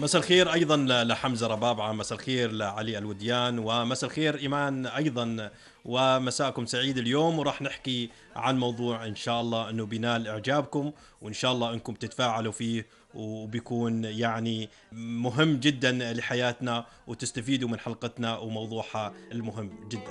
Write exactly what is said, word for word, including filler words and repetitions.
مساء الخير أيضا لحمزة ربابعة، مساء الخير لعلي الوديان، ومساء الخير إيمان أيضا، ومساءكم سعيد اليوم. وراح نحكي عن موضوع إن شاء الله أنه بينال إعجابكم، وإن شاء الله أنكم تتفاعلوا فيه، وبيكون يعني مهم جدا لحياتنا، وتستفيدوا من حلقتنا وموضوعها المهم جدا.